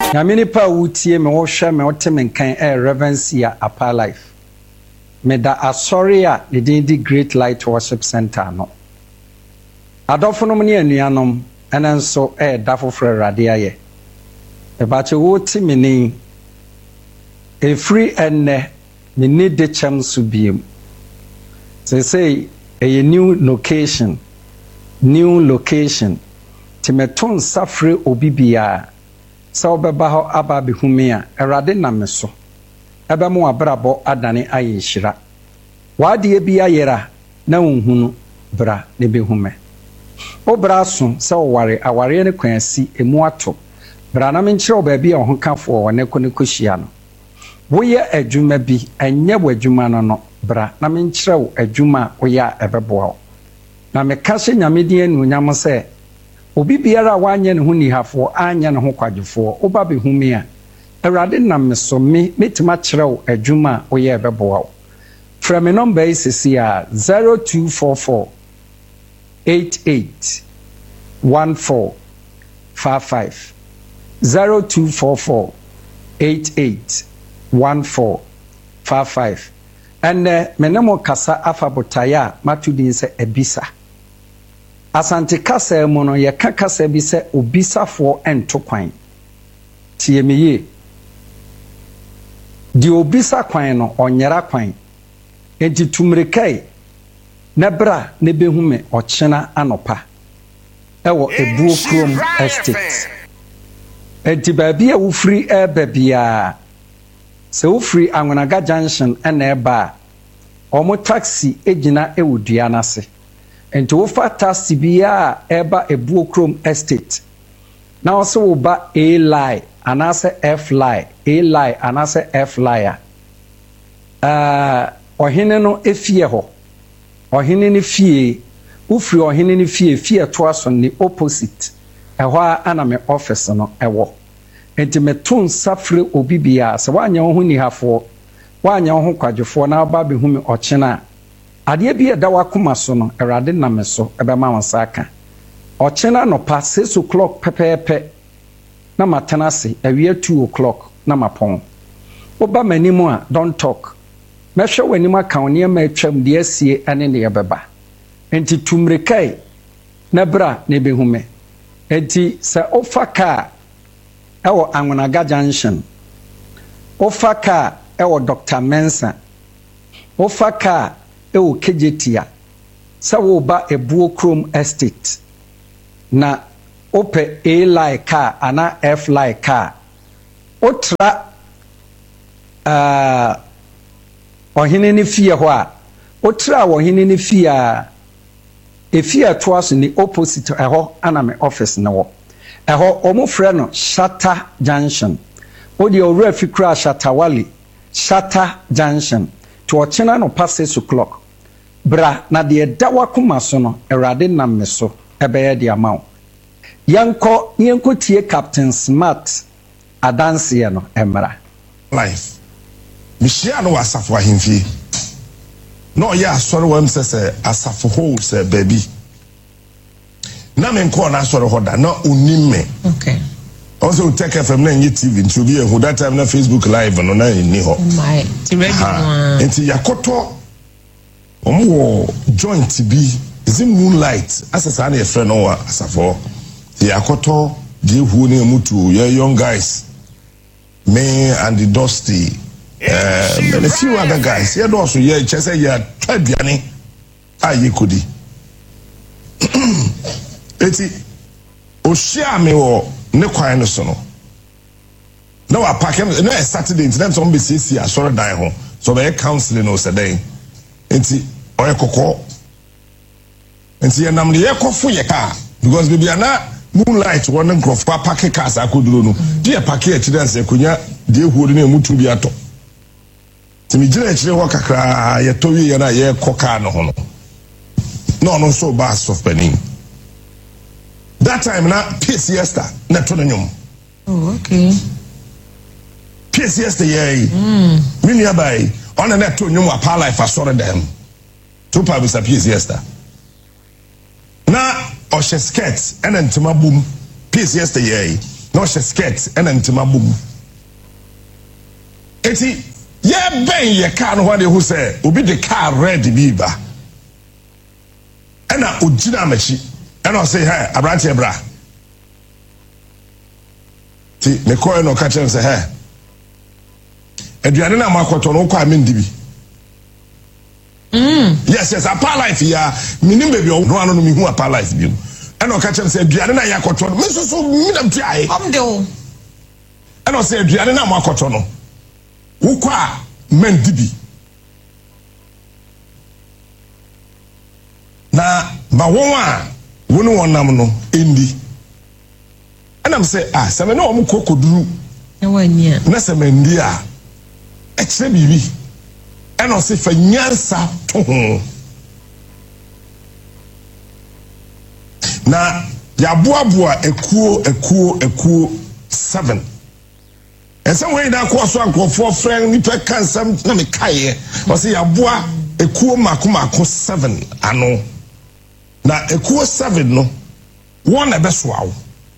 Yamini pa utie me wohwe me wote me kan Reverencia Upper Life. Me da asoria the di Great Light Worship Center no. Adofo no ne anuanom ene nso dafo frɛ rade aye. E ba che wote me ni free enne me ni de chem so biem. Say a new location. Timeton safre obibia. Sa obeba ho aba behume a erade na me so ebe mo abrabo adane ayeshira wade bi ayera na unhunu bra ne behume obra so sa oware aware ne kwansi emu ato bra na menkyere obabi a ho kafo wo ne koshia no woye adwuma bi enye wadwuma no bra na menkyere wo adwuma woya ebeboa na meka hye nyamedi anu nyam se obi biara wanye ne ho nihafo anya ne ho kwadwefo oba behumi a awrade nam so metima kyerɛw adwuma oyɛ bɛboa wo fra me number is 0244 88 1455 0244 88 1455 and menemo kasa afabotaya matudin se ebisa Asante kasa mu no ye ka kasa bi se obisafo ento kwan tie meye di obisa kwan no onyera kwan enti tumrekai na bra ne behume ochena anopa ewo ebuo krom estate enti baabi a wofri bia se wofri Anwonaga junction na eba omo taxi ejina ewudua nase enti wofa taxi bia eba ebuo krom estate na also wo ba A line anase F line A line anase F line ohene no efie ho ohene ne fie ufri ohene ne fie to aso ni opposite eho ana me office no ewo enti meton safre obi bia se wanya ho ni hafo wanya ho kwadwefo na ba behumi ochena ade bi eda wakoma so no erade na me so ebema wansaka ochena no pa 6 o'clock pepepe na matenase awie 2 o'clock na mapon oba manimu a don't talk mehwe wanimu aka ne ma atwam de asie ane ne yebeba enti tumrekai na bra ne behume enti se ofaka ewo Anwonaga junction ofaka ewo Dr. Mensa ofaka ewo kejetia sa wo ba ebuo krom estate na ope A line car ana F line car otra ohene ne fie ho a otra ohene ne fie a efie to aso ni opposite eho ana me office ne wo eho omofre no Shatta junction odi owura fikra Shattawali Shatta junction to ochena no past 6 o'clock bra na de dawa kuma so no erade nam me so ebeye de amaw yanko tie Captain Smart adanse no emra life mishia no asafo ahemfie no ya asore wam sese asafo ho se baby na men ko na asore ho da na onime okay also take FM na nyi TV nti obi ehu that time na Facebook live no na ni ho my ti ready one nti yakoto omo joint bi is in moonlight asasa na efre no wa asafo yakoto de hu ne mutu young guys me and the Dusty and a few other guys here also yeah chese ya twaduane ayekodi eti o share me wo ne kwan no so no na wa pack na Saturday into them some be see asore dan ho so be counseling no saday enti oye kokko enti ya nam ne ye kofo ye ka because baby na moonlight one nkrof pack cars akoduro no dey pack e chire nse konya dey huori na mutu bi ato timi gire chire ho kakra ye to wi ye na ye koka no ho no so ba soft penin that time na PS Siesta na to nyom oh okay PS Siesta ye mini abai on na to nyom Upper Life asore dem to pa bi sa PS Siesta na oshe skirt and ntoma boom PS Siesta ye no she skirt and ntima bum eti ye ben ye car no what who say obi the car red biba and na ogina machi and I say hey abrante bra ti me call no catch and say hey aduane na makoto no kwa me ndibi yes apa life ya minim baby no ano no mi hu apa life bi and I catch and say aduane na yakoto me so mi na tiae de o and I say aduane na makoto no wo kwa men dibi na ma won wonu wonam no endi and I'm say se me no mo kokoduru na wania na se me ndi a ekse bibi and I say fa nyansa to ho na ya boaboa ekuo 7 ese we na ko so ankofo friend ni pe kansam na me kae o say ya boa ekuo mako 7 ano na ekuo 7 no won na beso awo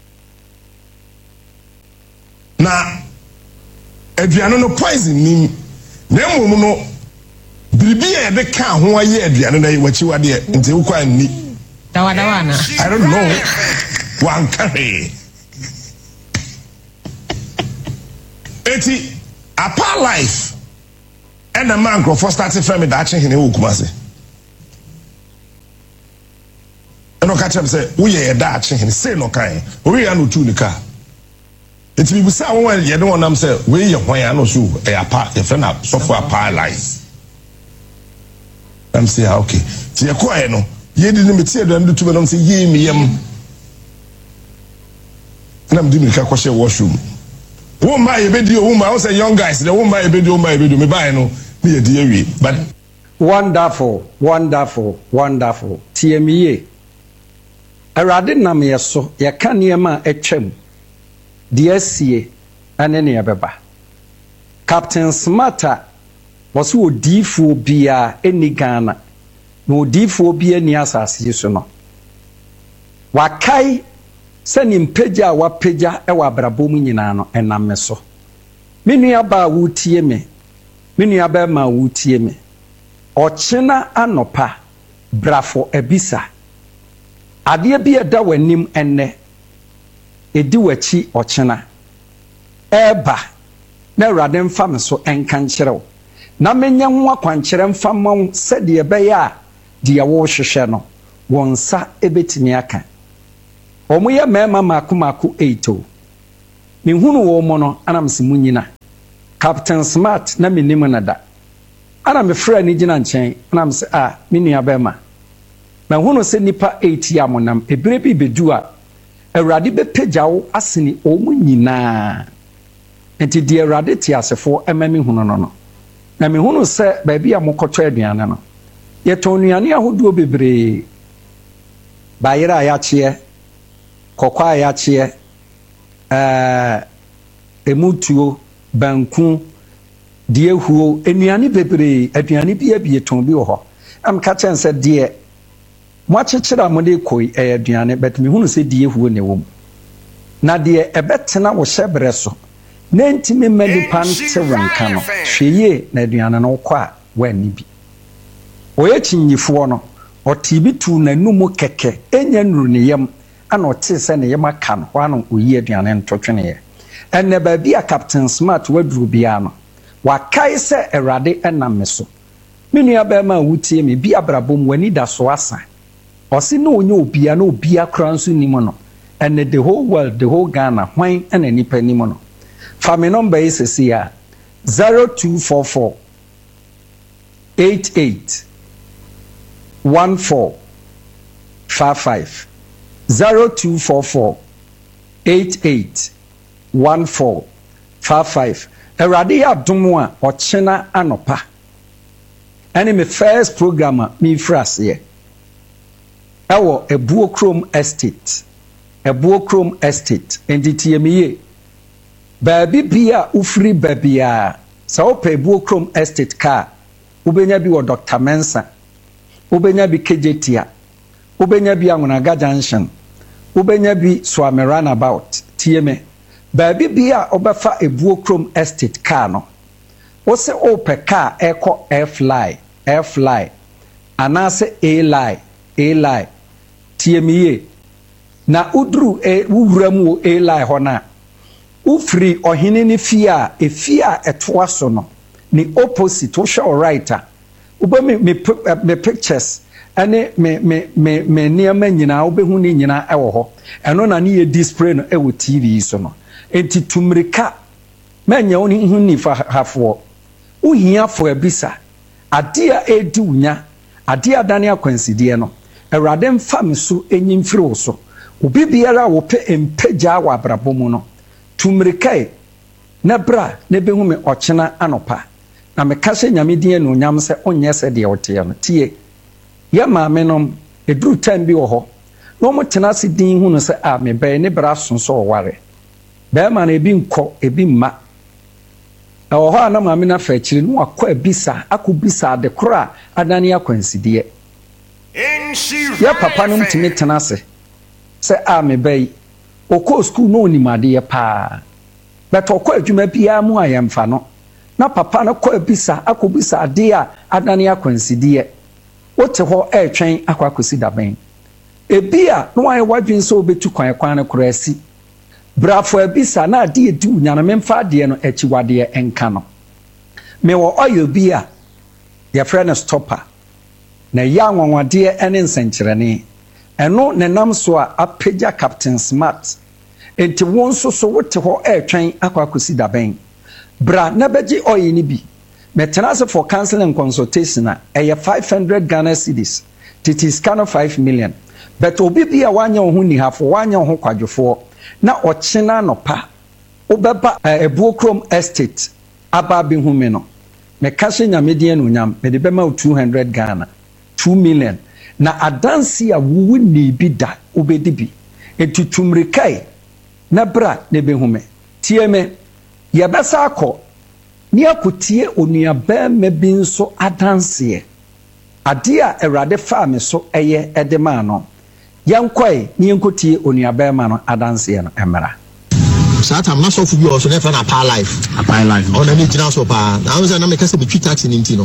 na aduane no poison ni na emom no biribi e de ka ho aye aduane na wachi wade nti wo kwa ni dawa na I don't know one carry eti apa life and a man go for starting from that hene wo kumase eno ka chem say wo ye da hene say no kan o we ya no tu ni ka eti bi busa won ye de wonam say we ye hwan ya no so e apa ye friend so for apa life I'm say okay ti ye ko no ye di ni metie do ndu tu be no say ye mi yem na mdi mi ka ko she washroom woman ye bedi woman say young guys the woman ye bedi me buy no me ye di awie but wonderful TME Erade nam ye so ye ka niema etwam de asie ane ne yebeba Captain Smarter was odifuo bia eni Ghana no odifuo bia ni asase so no wakai sani mpeja wa peja e wa brabom nyina no enam me so menua ba wutie me menua ba ma wutie me ochena anopa brafo ebisa ade bi eda wanim enne edi wachi ochena eba na Awurade mfa me so enka nkyerɛw na menya ho akwankyerɛ mfa ma se de bɛyɛ a de wo hwehwɛ no wonsa ebetimi aka omuye mema mako 8 me hunu wo mo no ana mse munyina Captain Smart na menim na da ana me fra ni gina nkyɛn ana mse me nua bɛma na hunu se nipa 8 ya monam ebire bi bedu a Awurade bepagyawo aseni omu nyina enti de Awurade ti asefo emame hunu no na me hunu se baabi a mokɔtɔ aduane no ye tonuane ahodo bebre bayira ya kye kokwa ya kye emutuo banku diehuo enuane bebre aduane bi ton bi ho am ka chen se de mo akyekira mo de koi aduane but me hunu se diehuo ne wom na de ebetena wo hyebre so na ntimi madi pante wanka no hweye na aduane no kwa wani bi oye chinyifo no otibi tu na numu keke enya nuru ne yam ana ote se ne yema kan ho ano oyi aduane ntotwene ye enne ba bia Captain Smart waduru bia no wakai se Awurade enam me so menua ba ma wutie me bia brabom wani da so asa osi na onye obia na obia kranso nimo no enne the whole world the whole Ghana hwan ena nipa nimo no fa me number is here 0244 88 1455 0244 88 1455 Awurade ya domo a ochena anopa ene me first program me frase ewo Ebuokrom estate entity me baabi bia ufri babia sa opa Ebuokrom estate car ubenya bi wo Dr. Mensa ubenya bi Kejetia ubenya bi Angunaga Junction ubenya bi Swami Runabout tieme baabi bia obefa ebuo krom estate car no wo se ope car eko airfly anase a-line tiemiye na udru wuwuramu a-line hona ufri ohene ni fia efia etoa so no ni opposite wo hwe right ube me pictures ane me niama nyina obehu ni nyina ewo ho eno na ne ye display no ewo TV so no enti tumrika manya oni hu ni fa hafo uhia fo abisa ade a edi unya ade adane akwanside no awrade mfa meso enyimfiri wo so obi biara wo pe empeja wa abrabomu no tumrika na bra na behu me ochena anopa na me kase nyame die no nyam se onye se de wote no tie ya maame no eduru time bi wo ho no mo tena se din hu no se a me be ne bra sonso ware be ma na ebi nko ebi mma na wo ho na maame na fa chiri no akọ abisa akobisa de kora adane akwanside ya papa no mtime tena se a me be okọ school no onimade pa but okọ adwuma bia mu ayemfa no na papa no kọ abisa akobisa ade a adane akwanside wote ho etwen akwakosi daben ebia no aye wadwen so obetu kwan no korasi brafo abisa na ade edu nyana memfa ade no echiwade enka no me wo oyo bia ya friend stopper na ya nwanwade ene nsenkyerene eno ne nam so a apagya Captain Smart enti won so wote ho etwen akwakosi daben bra na beji oyi ni bi metena for counseling and consultation na 500 Ghana cedis titis kind of 5 million but obi bia wanya ho ni hafo wanya ho kwadwofo na ochena no pa obeba ebuo krom estate aba bi hu me no me kase nyame die no nyam me de bema 200 Ghana 2 million na adansi a wuwu ni bi da obedi bi etutumrikai na bra ne be hu me tie me ye besa akọ ni akotie onua bema bi nso adanse ade a Awurade fa me so eye edema no yankoi ni enkotie onua bema no adanse no emra sata am na so fu bi o so na fa na pa life ona ni gina so pa na am say na me kase be twi taxi ni nti no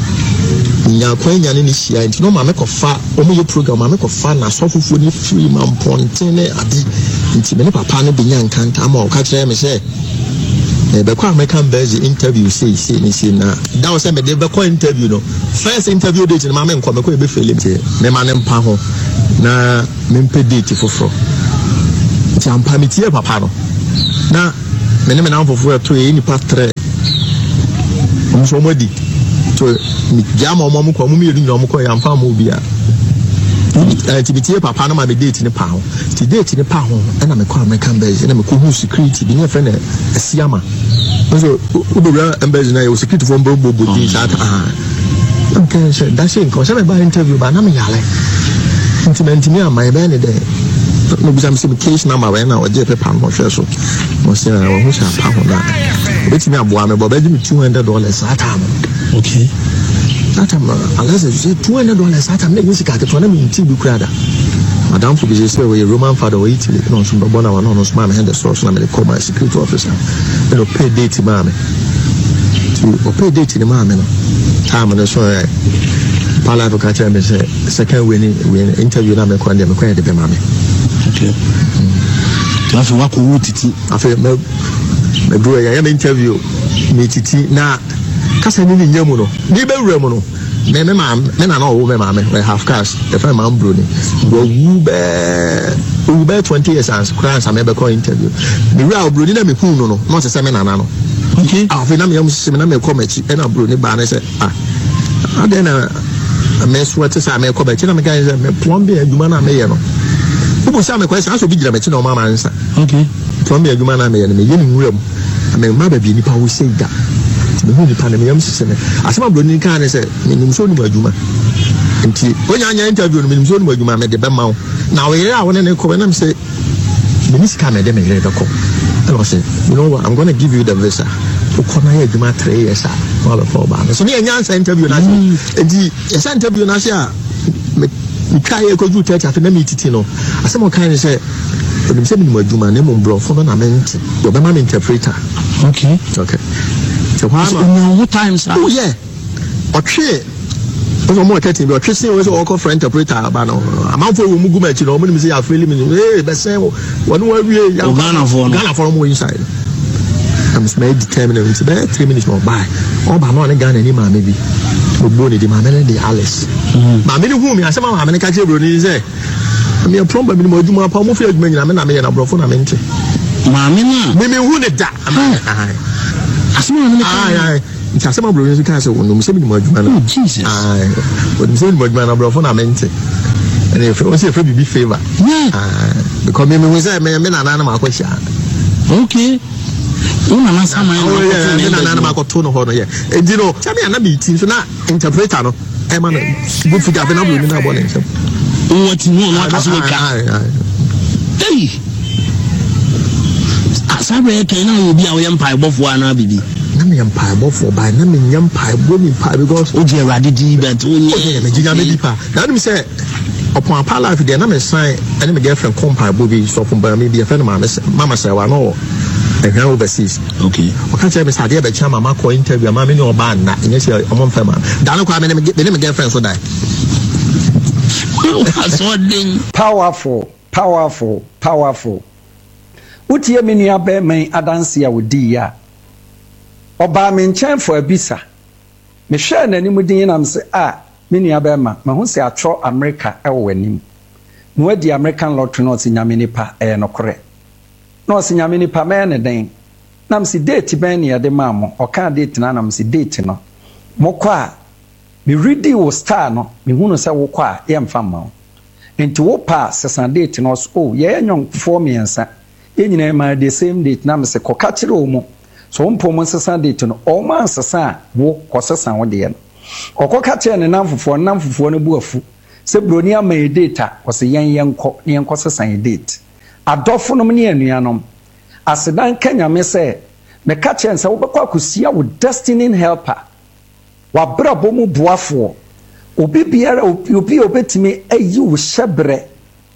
nya kwanya ni hia nti no ma me kofa o me ye program ma me kofa na so fufu ni free man pontene ade nti me ne papa no be nya nkanta ma o ka kire me say be kwa American based interview say na that was me dey be kwa interview no first interview date na ma me nko me kwa be fele me ma ne mpa ho na me mpe date foforo ti ampa me tie papa no na me ne me na foforo to e ni patre o so modi to mi jama mo ko mo mi yeri no mo ko ya mpa mo bia ti bitie papa no ma be date ni pa ho ti date ni pa ho na me kwa American based na me ko hu security bi ne friend asiama so ubura embassy na yo security from bobo di that okay so that's it ko se me ba interview ba na me yale intimate me am my be ne de no bi sam sim case na ma we na o je paper no hwe so mo se na wo hu sha pa ho na beti me aboa me bo ba ji me $200 that time okay that time unless you say $200 that time make me sika ke to na me nti bi kurada madam for business we Roman father we Italy no so bona wa no so ma me hand the source na me call my security officer no pay date ma me to pay date ni ma me no time no so pala for catch me say second we interview na me kwa de be ma me okay afi wa ko wutiti afi me bro ya interview me titi na kasa ni nyam no ni be wura mu no me na no wo me ma me half cash the friend man bro ni go wu be 20 years as crans am be call interview me wura bro ni na me kun no no se me na no okay afi na me yam se me na me call me chi e na bro ni ba na say adena me sweat say me call be chi na me guys me plumber aduma na me ye no ubu say me question so bi gira me chi na o ma ansa okay plumber aduma na me ye no me ye ni wura mu me ma ba bi ni pa wo say da me hu ni pa na me yam se me asema bro ni kan say me nim so ni aduma nti onya interview no me nim so ni aduma me de be ma na we yere a wona ne ko na me say me ni sika me de me yere be ko and I said you know what I'm going to give you the visa ukona ye aduma 3 years all of all ba so me anya answer interview na nti yes interview na say me try e ko ju church afi na me titi no asema kan say But I'm saying my Juma name on bro for an amendment. Your man interpreter. Okay. So what times? Oh yeah. Okay. Because more cutting, but Christian was all for interpreter. But no, I'm out for Mugumet. You know, when you say I feel him, hey, but say one way Ghana for more inside. I'm determined to be 3 minutes more by. Oh, but not a gun anymore, maybe. Boni di mamene di Alice. Mamene who me asema mamene ka che bro ni say. Me a problem ni mo djuma pa mo fi adjuma nyina me na me na brofo na mente. Mamene me hu ne da. Asema mamene ai nti asema bro ni ka say wonu me se me mo adjuma na. Jesus. Ai. Wonu se me mo adjuma na brofo na mente. And if we say for be favor. Because me say me na na ma kwasha. Okay. Una na sama me na ma ko to no ho no ye. Enti no, tell me na be tin so na interpreter no. E ma no go figure be na bro ni na bo na nsem. What no na ka so ka. Hey. Asabe ke na obi a wo yem pai bofo ana bibi. Na me yem pai bofo ba na me yem pai bo ni pai because o je Awurade di bet o nye me jinya me di pa. Na me say upon a life there na me sign and me girlfriend come pai bo bi so from ba me be friend mama say wa no. Overseas. Okay. I can't tell me Sadia be chama mama ko interview mama me no ba na nye say omon fema. Da no kwa me me girlfriend so die. Powerful. Utie me nua be men adanse a wodi ya. Oba me nchen for abisa. Me hwe na anim din na me say me nua be ma ho se atro America e wo anim. No wadi American lottery no nyame nipa e no kore. No si nyame nipa me ne den. Na me si date ben ne de ma mo. O kan date na me si date no. Mo kwa me ready wo star no me hunu se wo kwa ye mfa ma. Enti wo pa sesan date no so ye enyon for me ensa. Ye nyina ma the same date na me se koka kire o mo. So mpo mo sesan date no o man sesan wo kosesan wo de no. Okoka kire ne namfofo no bu afu. Se broni ama e date a wo se yen sesan e date. Adofo no ne anuanom asedan kanya me se me ka kire nsa wo bekwa akusia wo destiny helper wa brabo mu boafo obi biara obi obetimi ayi wo hyebre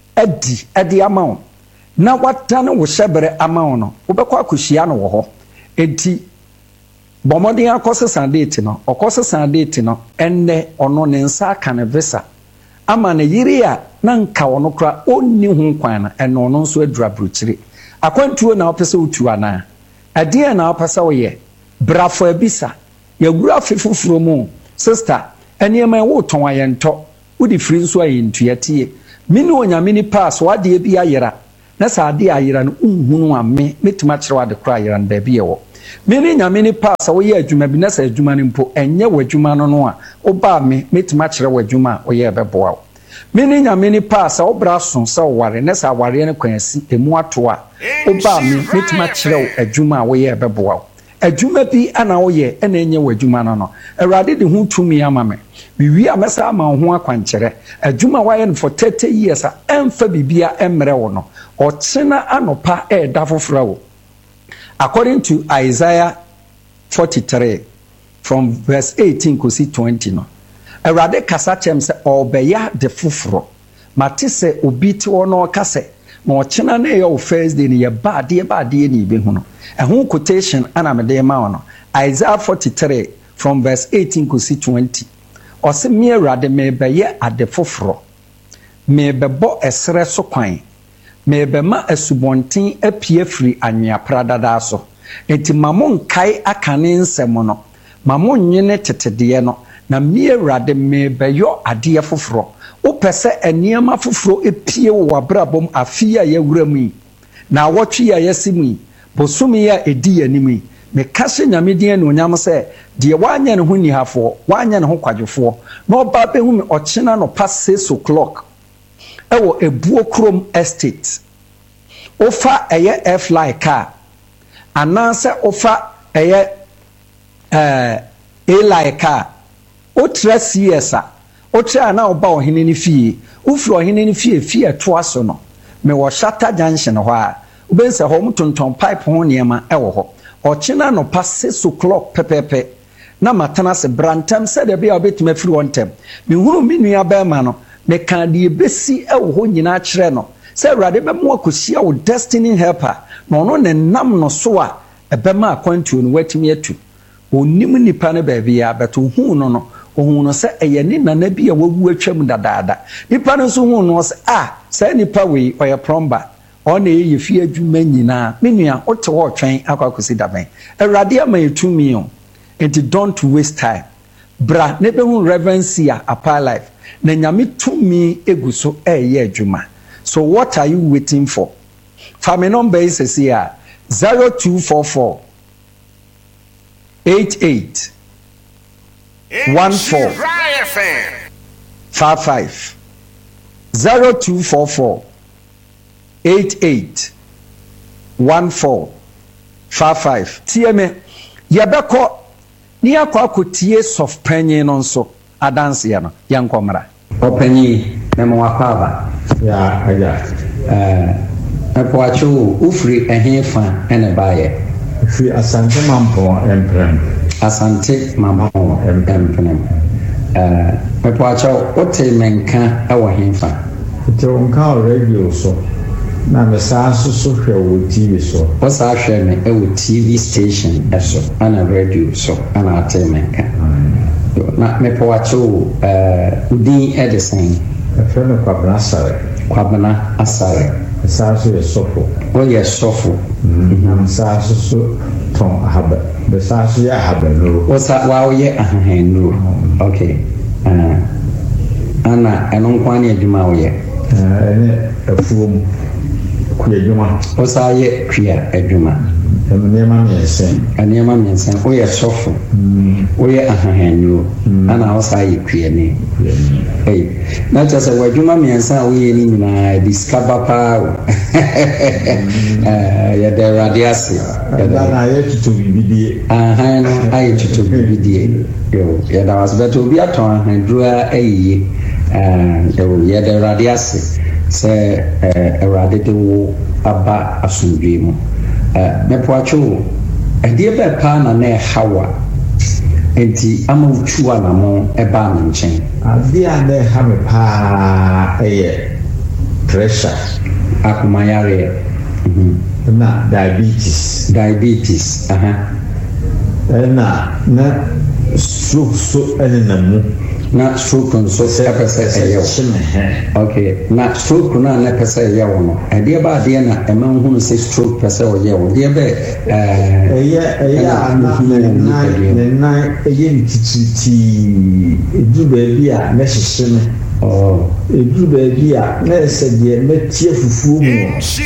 adi amawo na watane wo hyebre amawo no wo bekwa akusia no wo ho enti bomodin akosesan date no okosesan date no enne ono ne nsa aka ne visa ama ne yiri a na nka ono kra onni hu kwan na eno ono nso adura bruchiri akwantuo na opese utu ana ade na opese wo ye brafo abisa yagura fefufuro mu sister eniema wo ton ayento wodi firi nso ayentuatie mini onyame ni pass wade bi ayera na sa ade ayera no unhunu ame metuma kire wade kra ayera nda bi yewo mini nyame ni pass wo ye adwuma bi na sa adwuma ni mpo enye wadwuma no a oba me metuma kire wadwuma wo ye beboa mini nyame ni pass wo bra so sa ware na sa ware ne kwansi emu ato a oba me metuma kire adwuma wo ye beboa adwuma bi ana wo ye ena enye wadwuma no Awurade de hu tumi ama me wi amesa ama ho akwankyere adwuma wa ye for 30 years a emfa bibia emre wo no ochena anopa da fofora wo. According to Isaiah 43 from verse 18 to 20 no Awurade kasa chem se obeya de foforo mate se obi ti wo no kase na ochena na ye first day ni ye ba de ni be hu no ehun quotation ana me de ma no Isaiah 43 from verse 18 to 20 ose me Awurade me beye ade foforo me bebo esre so kwan me bema asubonten apie firi anwea pradada so enti mamon kai akane nsem no mamon nyene tetede no na me Awurade me beyo ade foforo opese eniema foforo epie wo wabrabom afia ya wuramu na wotwe ya yasimu bosumi ya edi yanimi me kase nyamedien no nyam se de wanya ne ho nihafo wanya ne ho kwadwefo na oba behu me ochena no pass 6 o'clock ewo ebuo krom estate ofa eye f like car ananse ofa eye a like car o tra CS o tra na oba ohene ne fie ufro ohene ne fie to aso no me wo shata junction ho a ubense ho mtonton pipe ho niema ewo ho ochina no pass 6 o'clock pepepe na matana se brantam se de bia obetima firi wontem me huru me nua ba ma no me kan de besi ewo ho nyina kire no sɛ awurade bɛma akɔhyia wo destiny helper na ɔno ne nam no so a ɛbɛma akwantuo no watumi atu ɔnim nipa no baabi a bɛto huu no ohun no sɛ ɛyɛ ne nana bi a wawu atwam dadaada nipa no nso hu no sɛ sɛ nipa wei ɔyɛ plumber ɔna ɛyɛ fie adwuma nyinaa me nua wote hɔ twɛn akɔsi daban awurade ama yɛtumi o nti don't waste time bra ne bɛhu reverence a apa life na nyame tumi egu so ɛyɛ adwuma so what are you waiting for family number is 0244 88 14 55 0244 88 14 55 TM yɛbɛkɔ ni akɔ soft penny no nso adanse ya no yɛnkɔmmra ɔpanyi na ma wakɔaba ya aja ɛpɔakyewo wofiri ɛhe fa ɛne baayɛ fi asante mampo emprem asante mampo emprem ɛpɔakyewo wote menka ɛwɔ he fa te nka radio so na me saa so hwɛ wɔ TV so wo saa hwɛ me ɛwɔ TV station ɛso ana radio so ana ate menka na mepɔakyewo udin ɛde sɛn ɛfɛ no kwabena asare saa so yɛ sɔfo woyɛ sɔfo na saa so tɔn ahaba be saa so yɛ ahabanuro wo saa woyɛ ahahanuro okay ana ɛno nkwa ne adwuma woyɛ ɛne afuom kuya adwuma wo saa yɛ kuya adwuma nneɛma mmiɛnsa woyɛ sɔfo woyɛ ahahanuro ana wo saa yɛ kuya ne na kyerɛ sɛ w'adwuma mmiɛnsa a woyɛ ne nyinaa de sika ba paa o yɛda awurade ase yɛtutu bibidie ahan no ayɛ tutu bibidie yɛda wase bɛtɛ obi atɔn ahanduro a ayie yɛda awurade ase sɛ awurade de wo aba asomdwee mu mɛpoakyewo ɛdeɛ bɛɛ paa na ɛhawa enti ama wotu anamo ɛbaa me nkyɛn adeɛ a na ɛha me paa ɛyɛ pressure akomayareɛ na diabetes ɛna na stroke so ɛne na mu na stroke nso ɛpɛ sɛ ɛyɛ wo okay na stroke no a na ɛpɛ sɛ ɛyɛ wo no ɛdeɛ ba adeɛ na ɛma nhunu sɛ stroke pɛ sɛ ɔyɛ wo deɛ bɛ ɛyɛ ne nan ɛyɛ ntitiritii ɛduru baabi a na hyehye no ɛduru baabi a na ɛsɛ deɛ mɛtie fufuo mu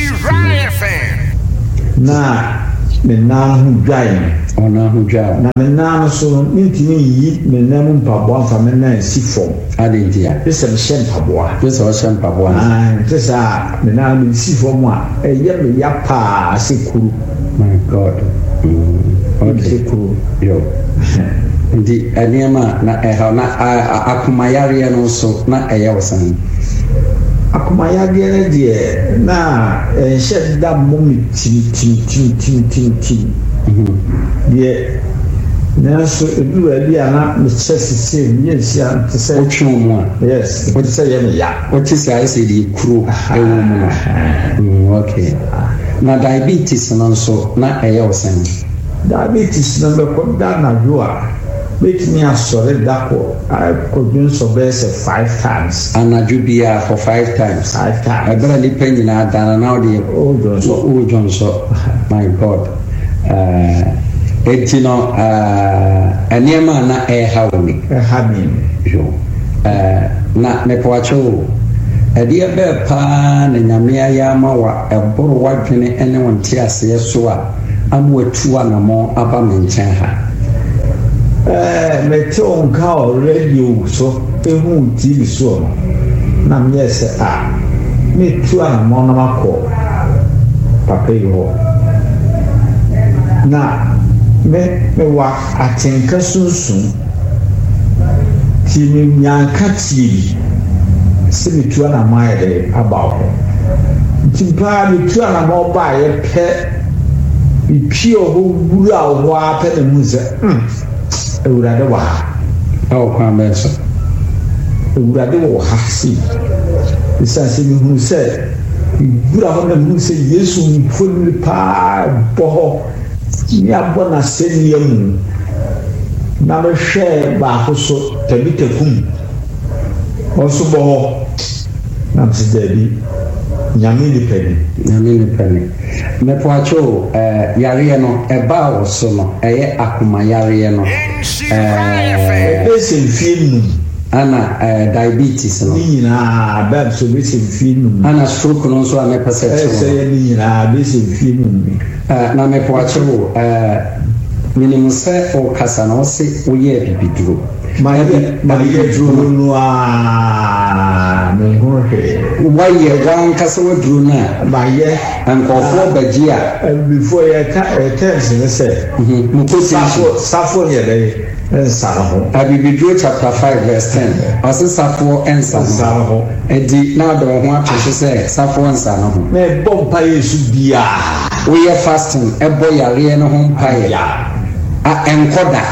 na me nan ho dwae na me nan so ntimi yi me nan mu mpaboa mfa me nan si fom adentia pese me hyɛ mpaboa pese a me nan me si fom a ɛyɛ me ya paa se kuru my god se kuru yo ndi ɛnɛma na ɛha na akomayareɛ no so na ɛyɛ wosan akomayadeɛ no deɛ na ɛnhyɛ da mmɔ me tim deɛ nanso ɛduru baabi a na mekyɛ sesee meyɛ nhyia nte sɛ wotwe mu a yes wote sɛ yɛ me ya wote sɛ ayɛ sɛ deɛ kuro ɛwɔ mu no okay na diabetes no nso na ɛyɛ wo sɛn diabetes no bɛkɔ da nadwo a mɛtumi asɔre da kɔdwo nsɔ bɛyɛ sɛ 5 times anadwo biara for 5 times ɛberɛ nipa nyinaa dana na wode wodwo nsɔ my god eti no nneɛma na ɛha wo ni na mepɔakyewo ɛdeɛ bɛɛ paa na nyame ayɛ ama wa ɛboro wadwene ne wo nte aseɛ so a ama watu anamɔ aba me nkyɛn ha mete wo nka wɔ radio so ɛhu TV so no na meyɛ sɛ metu anamɔ no makɔ papa yi hɔ na mewɔ atenka sunsun ti menyanka tie bi sɛ metu anamɔ ayɛ dɛ aba hɔ nti paa metu anamɔ ba a yɛpɛ mepie ɔbɔ wuru a wɔ hɔ a pɛ ne mu sɛ awurade wɔ ha ɛwɔ kwan bɛɛ so awurade wɔ ha si ɛsiane sɛ mehunu sɛ bura hɔ na mu sɛ yesu mfoni paa bɔ hɔ ni abɔ na sɛnniya mu na bɛhwɛ baako so tabitakum ɔso bɔ hɔ na msi daabi nyame nipa ni mepɔatwo yareɛ no ɛbaa wɔ so no ɛyɛ akoma yareɛ no ɛbɛsɛ mfie num ana diabetes no ne nyinaa bɛb so bɛsɛ mfie num ana stroke no nso a mepɛ sɛ ɛsɛ yɛ ne nyinaa bɛsɛ mfie num na mepɔatwo menim sɛ wokasa na wose woyɛ bibiduro mayɛ duro no meho hwee wayɛ wankasa waduro no a mayɛ nkɔɔfoɔ bagye a before yɛtɛnse ne sɛ safo yɛ dɛ nsa no ho abibiduro chapter 5 verse 10 ɔse safoɔ nsa no ho ɛdi na ɔde wo ho atwe so sɛ safoɔ nsa no ho na ɛbɔ mpaeɛ so biaa woyɛ fasting ɛbɔ yareɛ no ho mpaeɛ ɛnkɔda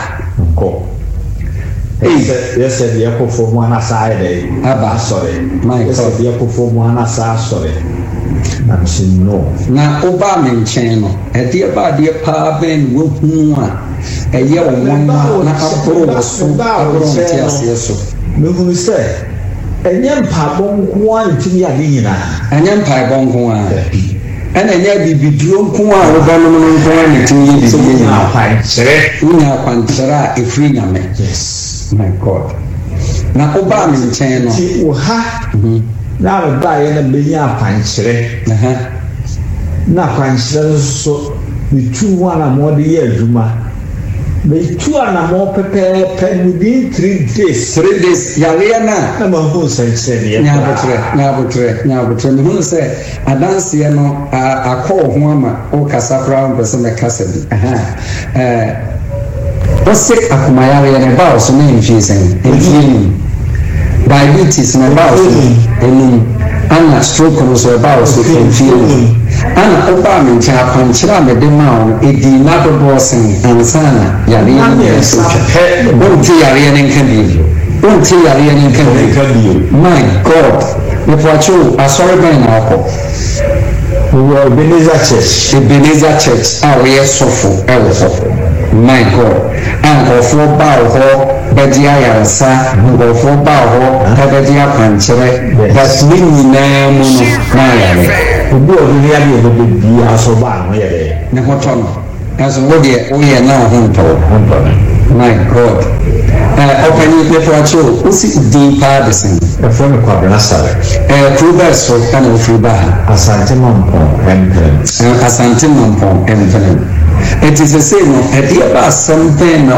yɛsɛ deɛ kɔfo mu anasa ayɛ dɛ aba asɔre yɛsɛ deɛ kɔfo mu anasa asɔre na msi no na wobaa me nkyɛn no ɛdeɛ baadeɛ paa bɛn ne wohu a ɛyɛ wo nwanwa na aboro wɔ so aboro wo te aseɛ so mehunu sɛ ɛnyɛ mpaebɔ nko a ntumi ade nyinaa ɛnyɛ mpaebɔ nko a ɛna ɛnyɛ bibiduro nko a wobɛnom no nko a ne tumi yɛ bibie nyinaa wonya akwankyerɛ a ɛfiri nyame my god na wobaa me nkyɛn no nti wo ha na mebaeɛ na bɛnya akwankyerɛ na akwankyerɛ no so metu ho anammɔ de yɛ adwuma metu anammɔ pɛpɛɛpɛ within 3 days yareɛ no a na mahu nsɛnkyerɛnneɛ nyaabotrɛ mehunu sɛ adanseɛ no akɔ wo ho ama wokasa koraa mpɛ sɛ mɛkasa bi wose akomayareɛ no ɛbaa wo so na ɛmfie sɛn ɛmfie nim diabetes no ɛbaa wo so ɛnim ana stroke no so ɛbaa wo so ɛmfie nim ana wobaa me nkyɛn akwankyerɛ a mede maa wo no ɛdi na dodoɔ sen ansa na yareɛ no yɛ so twa wonte yareɛ no nka bio my god mepɔakyew asɔre bɛn na wokɔ Ebenezer Church a woyɛ sɔfo ɛwɔ hɔ my god a nkɔɔfoɔ baa wo hɔ bɛgye ayaresa nkɔɔfoɔ baa wo hɔ bɛgye akwankyerɛ but ne nyinaa mu no na ayare obi ɔno ne adeɛ bɛbɛ bi aso baa no yɛ dɛ ne ho tɔ no ɛso wodeɛ woyɛ na ho ntɔ my god ɔpanyin mepɔakyew wosi din paa de sen ɛfɔ no Kwabena Sare kuro bɛɛ so ɛna wofiri baa Asante Mampɔn ɛmpɛn ɛnti sɛ sei no ɛdeɛ ba asɛm bɛn na